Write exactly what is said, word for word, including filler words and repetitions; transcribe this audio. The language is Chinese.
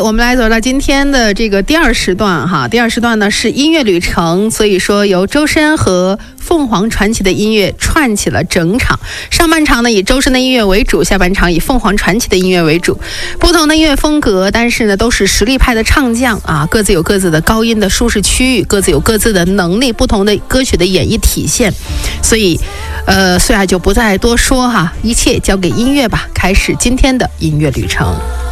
我们来走到今天的这个第二时段哈，第二时段呢是音乐旅程，所以说由周深和凤凰传奇的音乐串起了整场。上半场呢以周深的音乐为主，下半场以凤凰传奇的音乐为主。不同的音乐风格，但是呢都是实力派的唱将啊，各自有各自的高音的舒适区域，各自有各自的能力，不同的歌曲的演绎体现。所以，呃，虽然就不再多说哈，一切交给音乐吧，开始今天的音乐旅程。